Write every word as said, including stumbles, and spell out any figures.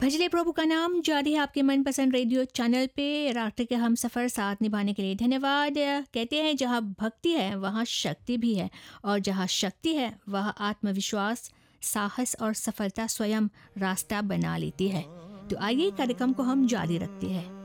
भजले प्रभु का नाम जारी है आपके मनपसंद रेडियो चैनल पे। रात्रि के हम सफ़र साथ निभाने के लिए धन्यवाद। कहते हैं जहाँ भक्ति है वहाँ शक्ति भी है, और जहाँ शक्ति है वहाँ आत्मविश्वास, साहस और सफलता स्वयं रास्ता बना लेती है। तो आइए कार्यक्रम को हम जारी रखते हैं।